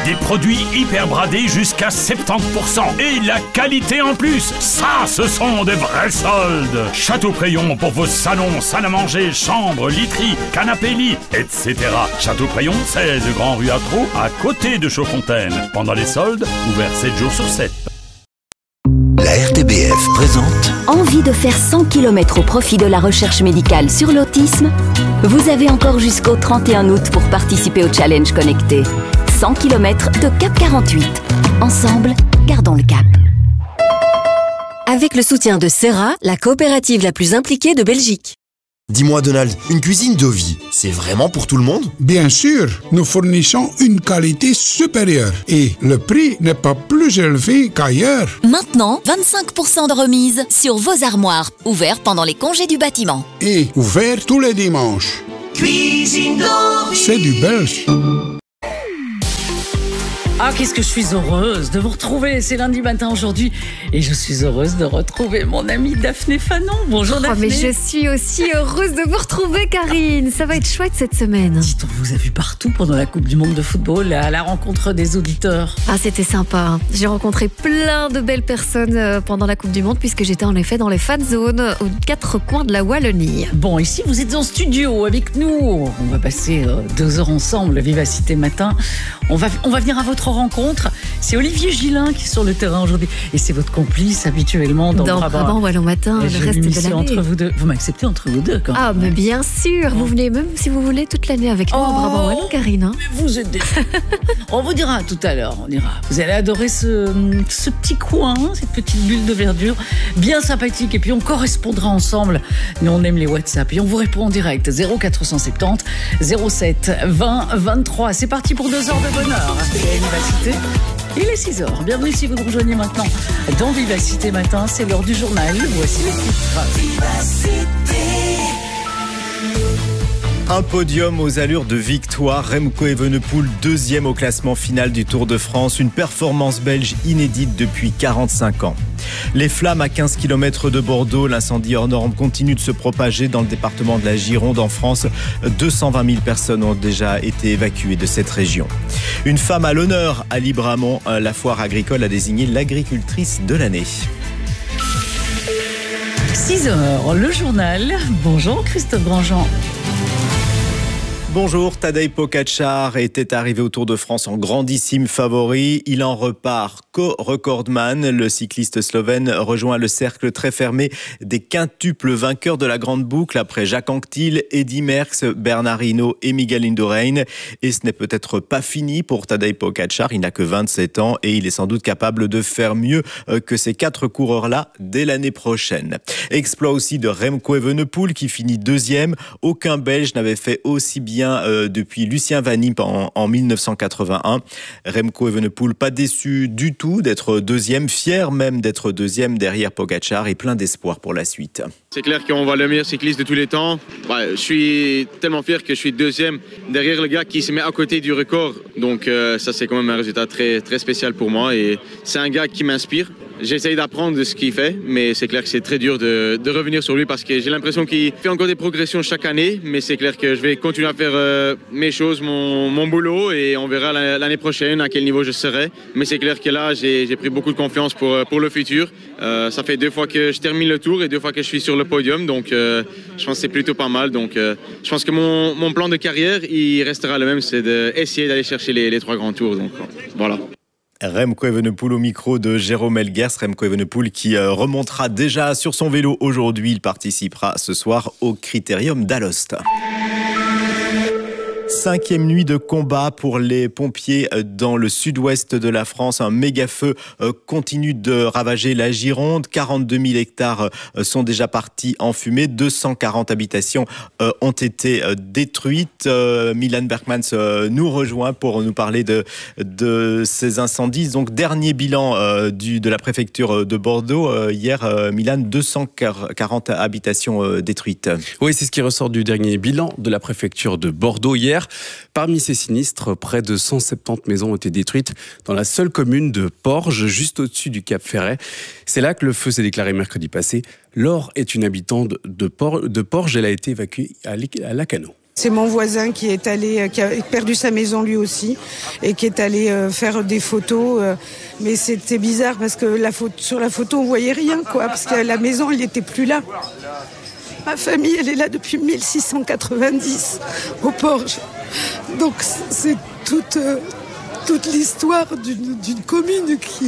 Des produits hyper bradés jusqu'à 70%. Et la qualité en plus. Ça, ce sont des vrais soldes. Château-Preyon pour vos salons, salles à manger, chambres, literies, canapés lits, etc. Château-Preyon, 16 Grand Rue Atro, à côté de Chaudfontaine. Pendant les soldes, ouvert 7 jours sur 7. La RTBF présente Envie de faire 100 km au profit de la recherche médicale sur l'autisme? Vous avez encore jusqu'au 31 août pour participer au challenge connecté. 100 km de Cap 48. Ensemble, gardons le cap. Avec le soutien de Serra, la coopérative la plus impliquée de Belgique. Dis-moi Donald, une cuisine de vie, c'est vraiment pour tout le monde? Bien sûr, nous fournissons une qualité supérieure et le prix n'est pas plus élevé qu'ailleurs. Maintenant, 25% de remise sur vos armoires, ouvert pendant les congés du bâtiment. Et ouvert tous les dimanches. Cuisine de vie. C'est du belge. Ah, qu'est-ce que je suis heureuse de vous retrouver. C'est lundi matin aujourd'hui et je suis heureuse de retrouver mon amie Daphné Fanon. Bonjour Daphné. Mais je suis aussi heureuse de vous retrouver, Karine. Ça va être chouette cette semaine. Dites, on vous a vu partout pendant la Coupe du Monde de football, à la rencontre des auditeurs. Ah, c'était sympa. J'ai rencontré plein de belles personnes pendant la Coupe du Monde puisque j'étais en effet dans les fan zones aux 4 coins de la Wallonie. Bon, ici vous êtes en studio avec nous. On va passer 2 heures ensemble, Vivacité Matin. On va venir à votre rencontre. C'est Olivier Gillin qui est sur le terrain aujourd'hui et c'est votre complice habituellement dans le Brabant Wallon Matin, le reste de l'année. Entre vous deux. Vous m'acceptez entre vous deux quand même. Ah, mais bien sûr. Vous venez même si vous voulez toute l'année avec nous au Brabant Wallon, Karine. Hein. Mais vous êtes des... On vous dira tout à l'heure, on dira. Vous allez adorer ce petit coin, cette petite bulle de verdure, bien sympathique. Et puis on correspondra ensemble. Nous on aime les WhatsApp et on vous répond en direct. 0470 07 20 23. C'est parti pour 2 heures de bonheur. Vivacité. Il est 6h. Bienvenue si vous nous rejoignez maintenant dans Vivacité Matin. C'est l'heure du journal. Voici les titres. Un podium aux allures de victoire. Remco Evenepoel, 2e au classement final du Tour de France. Une performance belge inédite depuis 45 ans. Les flammes à 15 km de Bordeaux. L'incendie hors norme continue de se propager dans le département de la Gironde en France. 220 000 personnes ont déjà été évacuées de cette région. Une femme à l'honneur à Libramont. La foire agricole a désigné l'agricultrice de l'année. 6h, le journal. Bonjour Christophe Grandjean. Bonjour, Tadej Pogačar était arrivé au Tour de France en grandissime favori. Il en repart co-recordman. Le cycliste slovène rejoint le cercle très fermé des quintuples vainqueurs de la Grande Boucle après Jacques Anquetil, Eddy Merckx, Bernard Hinault et Miguel Indurain. Et ce n'est peut-être pas fini pour Tadej Pogačar. Il n'a que 27 ans et il est sans doute capable de faire mieux que ces 4 coureurs-là dès l'année prochaine. Exploit aussi de Remco Evenepoel qui finit 2e. Aucun Belge n'avait fait aussi bien depuis Lucien Van Impe en 1981. Remco Evenepoel pas déçu du tout d'être 2e, fier même d'être 2e derrière Pogačar et plein d'espoir pour la suite. C'est clair qu'on voit le meilleur cycliste de tous les temps. Je suis tellement fier que je suis 2e derrière le gars qui se met à côté du record. Donc ça c'est quand même un résultat très, très spécial pour moi et c'est un gars qui m'inspire. J'essaye d'apprendre de ce qu'il fait, mais c'est clair que c'est très dur de revenir sur lui parce que j'ai l'impression qu'il fait encore des progressions chaque année, mais c'est clair que je vais continuer à faire mes choses, mon boulot et on verra l'année prochaine à quel niveau je serai. Mais c'est clair que là, j'ai pris beaucoup de confiance pour le futur. Ça fait 2 fois que je termine le tour et 2 fois que je suis sur le podium, donc je pense que c'est plutôt pas mal. Donc je pense que mon plan de carrière, il restera le même, c'est d'essayer d'aller chercher les 3 grands tours. Donc voilà. Remco Evenepoel au micro de Jérôme Elguers. Remco Evenepoel qui remontera déjà sur son vélo aujourd'hui. Il participera ce soir au Critérium d'Alost. 5e nuit de combat pour les pompiers dans le sud-ouest de la France. Un méga feu continue de ravager la Gironde. 42 000 hectares sont déjà partis en fumée. 240 habitations ont été détruites. Milan Berkmans nous rejoint pour nous parler de ces incendies. Donc, dernier bilan de la préfecture de Bordeaux. Hier, Milan, 240 habitations détruites. Oui, c'est ce qui ressort du dernier bilan de la préfecture de Bordeaux hier. Parmi ces sinistres, près de 170 maisons ont été détruites dans la seule commune de Porges, juste au-dessus du Cap Ferret. C'est là que le feu s'est déclaré mercredi passé. Laure est une habitante de Porges. Elle a été évacuée à Lacanau. C'est mon voisin qui a perdu sa maison lui aussi et qui est allé faire des photos. Mais c'était bizarre parce que sur la photo, on voyait rien, quoi, parce que la maison, elle n'était plus là. Ma famille, elle est là depuis 1690 au Porge. Donc c'est toute l'histoire d'une commune qui...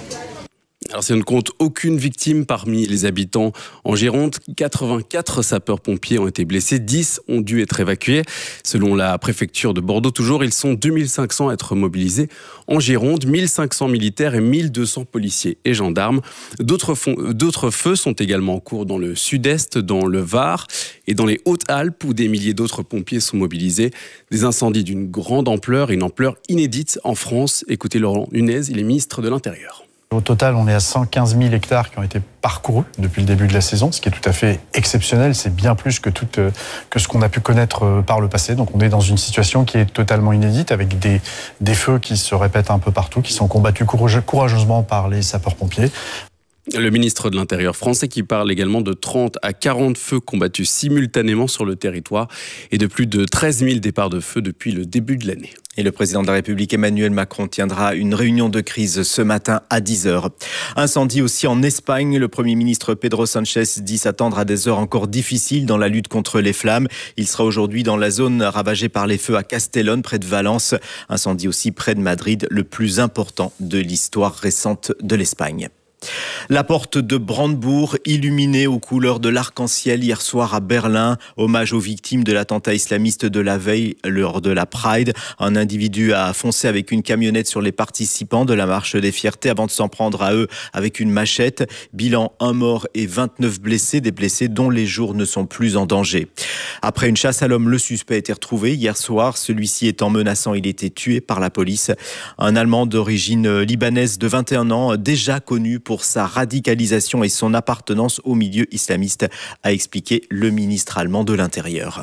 Alors si on ne compte aucune victime parmi les habitants en Gironde, 84 sapeurs-pompiers ont été blessés, 10 ont dû être évacués. Selon la préfecture de Bordeaux, toujours, ils sont 2500 à être mobilisés en Gironde, 1500 militaires et 1200 policiers et gendarmes. D'autres feux sont également en cours dans le sud-est, dans le Var et dans les Hautes-Alpes où des milliers d'autres pompiers sont mobilisés. Des incendies d'une grande ampleur et une ampleur inédite en France. Écoutez Laurent Nunez, il est ministre de l'Intérieur. Au total, on est à 115 000 hectares qui ont été parcourus depuis le début de la saison, ce qui est tout à fait exceptionnel. C'est bien plus que ce qu'on a pu connaître par le passé. Donc on est dans une situation qui est totalement inédite, avec des feux qui se répètent un peu partout, qui sont combattus courageusement par les sapeurs-pompiers. Le ministre de l'Intérieur français qui parle également de 30 à 40 feux combattus simultanément sur le territoire et de plus de 13 000 départs de feu depuis le début de l'année. Et le président de la République Emmanuel Macron tiendra une réunion de crise ce matin à 10h. Incendie aussi en Espagne. Le Premier ministre Pedro Sánchez dit s'attendre à des heures encore difficiles dans la lutte contre les flammes. Il sera aujourd'hui dans la zone ravagée par les feux à Castellón, près de Valence. Incendie aussi près de Madrid, le plus important de l'histoire récente de l'Espagne. La porte de Brandebourg illuminée aux couleurs de l'arc-en-ciel hier soir à Berlin. Hommage aux victimes de l'attentat islamiste de la veille lors de la Pride. Un individu a foncé avec une camionnette sur les participants de la marche des fiertés avant de s'en prendre à eux avec une machette. Bilan 1 mort et 29 blessés, des blessés dont les jours ne sont plus en danger. Après une chasse à l'homme, le suspect a été retrouvé hier soir. Celui-ci étant menaçant, il a été tué par la police. Un Allemand d'origine libanaise de 21 ans, déjà connu pour sa radicalisation et son appartenance au milieu islamiste, a expliqué le ministre allemand de l'Intérieur.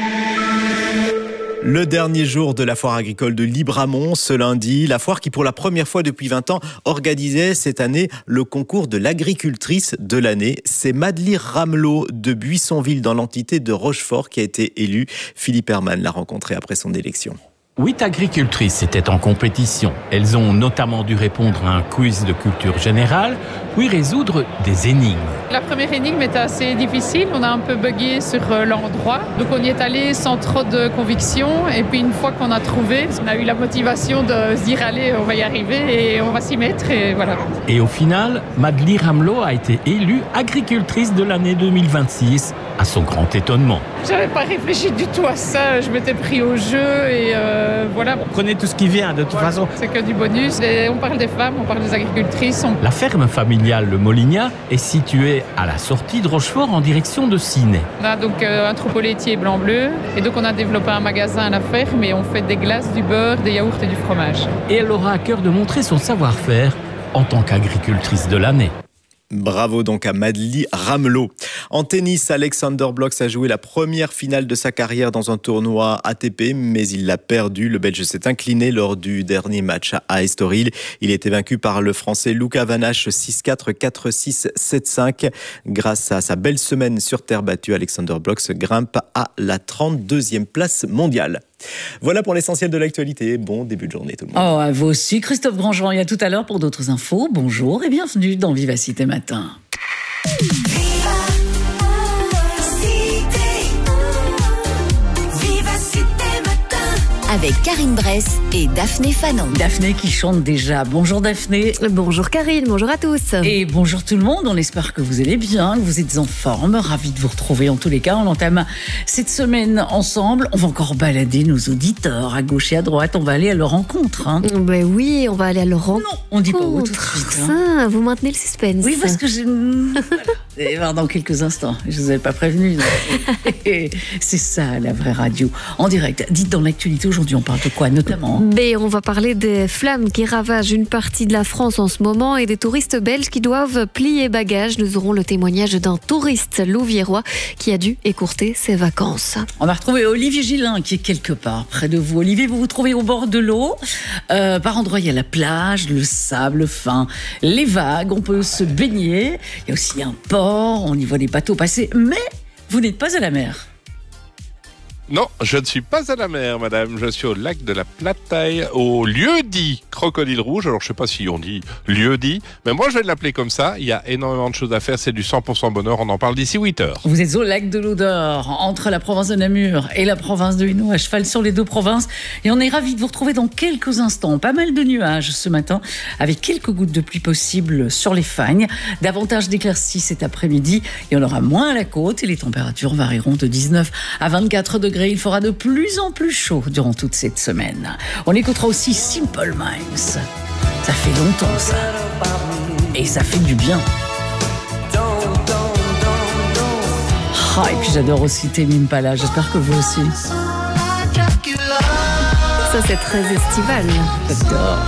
Le dernier jour de la foire agricole de Libramont, ce lundi, la foire qui pour la première fois depuis 20 ans organisait cette année le concours de l'agricultrice de l'année. C'est Madeleine Ramelot de Buissonville dans l'entité de Rochefort qui a été élue. Philippe Herman l'a rencontrée après son élection. 8 agricultrices étaient en compétition. Elles ont notamment dû répondre à un quiz de culture générale, puis résoudre des énigmes. La première énigme était assez difficile, on a un peu bugué sur l'endroit. Donc on y est allé sans trop de conviction. Et puis une fois qu'on a trouvé, on a eu la motivation de se dire allez, on va y arriver et on va s'y mettre et voilà. Et au final, Madeleine Ramelot a été élue agricultrice de l'année 2026, à son grand étonnement. J'avais pas réfléchi du tout à ça, je m'étais pris au jeu et voilà. On prenait tout ce qui vient de toute façon. C'est que du bonus. Et on parle des femmes, on parle des agricultrices. La ferme familiale Le Molignat est située à la sortie de Rochefort en direction de Ciney. On a donc un troupeau laitier blanc-bleu et donc on a développé un magasin à la ferme et on fait des glaces, du beurre, des yaourts et du fromage. Et elle aura à cœur de montrer son savoir-faire en tant qu'agricultrice de l'année. Bravo donc à Madeleine Ramelot. En tennis, Alexander Blok a joué la première finale de sa carrière dans un tournoi ATP, mais il l'a perdu. Le Belge s'est incliné lors du dernier match à Estoril. Il a été vaincu par le Français Luca Van Assche 6-4, 4-6, 7-5. Grâce à sa belle semaine sur terre battue, Alexander Blok se grimpe à la 32e place mondiale. Voilà pour l'essentiel de l'actualité. Bon début de journée tout le monde. Oh, à vous aussi, Christophe Grandjean. Et à tout à l'heure pour d'autres infos. Bonjour et bienvenue dans Vivacité Matin. Avec Karine Bress et Daphné Fanon. Daphné qui chante déjà. Bonjour Daphné. Bonjour Karine, bonjour à tous. Et bonjour tout le monde, on espère que vous allez bien, que vous êtes en forme. Ravis de vous retrouver en tous les cas. On entame cette semaine ensemble. On va encore balader nos auditeurs à gauche et à droite. On va aller à leur rencontre. Ben oui, on va aller à leur rencontre. Non, on dit pas où tout de suite. Ça, vous maintenez le suspense. Oui, parce que j'ai... Et dans quelques instants. Je ne vous avais pas prévenu. C'est ça, la vraie radio. En direct. Dites dans l'actualité aujourd'hui, on parle de quoi notamment? On va parler des flammes qui ravagent une partie de la France en ce moment et des touristes belges qui doivent plier bagages. Nous aurons le témoignage d'un touriste louviérois qui a dû écourter ses vacances. On a retrouvé Olivier Gillin qui est quelque part près de vous. Olivier, vous vous trouvez au bord de l'eau. Par endroits, il y a la plage, le sable fin, les vagues. On peut se baigner. Il y a aussi un port. On y voit des bateaux passer. Mais vous n'êtes pas à la mer. Non, je ne suis pas à la mer, madame. Je suis au lac de la Plataille, au lieu-dit Crocodile Rouge. Alors, je sais pas si on dit lieu-dit, mais moi, je vais l'appeler comme ça. Il y a énormément de choses à faire. C'est du 100% bonheur. On en parle d'ici 8 heures. Vous êtes au lac de l'Odeur, entre la province de Namur et la province de Hainaut, à cheval sur les deux provinces. Et on est ravis de vous retrouver dans quelques instants. Pas mal de nuages ce matin, avec quelques gouttes de pluie possibles sur les fagnes. Davantage d'éclaircies cet après-midi. Il y en aura moins à la côte et les températures varieront de 19 à 24 degrés. Il fera de plus en plus chaud durant toute cette semaine. On écoutera aussi Simple Minds. Ça fait longtemps ça. Et ça fait du bien. Et puis j'adore aussi Tame Impala. J'espère que vous aussi. Ça c'est très estival. J'adore.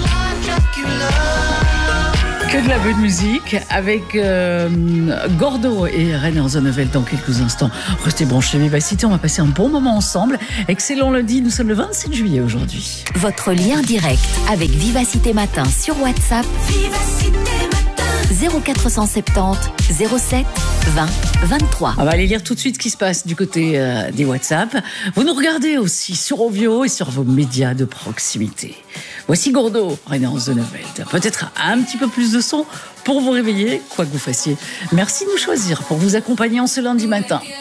Que de la bonne musique avec Gordo et Rainer Zonneveld dans quelques instants. Restez branchés Vivacité, on va passer un bon moment ensemble. Excellent lundi, nous sommes le 27 juillet aujourd'hui. Votre lien direct avec Vivacité Matin sur WhatsApp. Vivacité Matin 0470 07 20 23. On va aller lire tout de suite ce qui se passe du côté des WhatsApp. Vous nous regardez aussi sur Ovio et sur vos médias de proximité. Voici Gordo, Rainer Zonneveld. Peut-être un petit peu plus de son pour vous réveiller, quoi que vous fassiez. Merci de nous choisir pour vous accompagner en ce lundi matin.